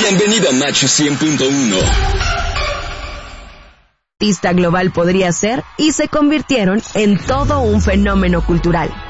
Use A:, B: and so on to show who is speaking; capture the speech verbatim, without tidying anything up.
A: Bienvenido a Macho cien punto uno.
B: Artista global podría ser y se convirtieron en todo un fenómeno cultural.